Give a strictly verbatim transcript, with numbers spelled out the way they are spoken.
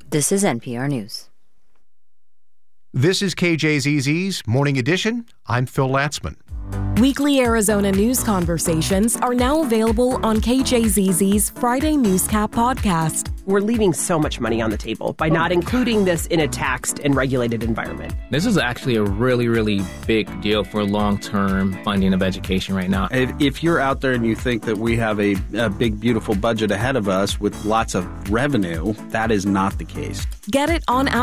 This is N P R News. This is K J Z Z's Morning Edition. I'm Phil Latzman. Weekly Arizona news conversations are now available on K J Z Z's Friday Newscap podcast. We're leaving so much money on the table by not including this in a taxed and regulated environment. This is actually a really, really big deal for long-term funding of education right now. If, if you're out there and you think that we have a, a big, beautiful budget ahead of us with lots of revenue, that is not the case. Get it on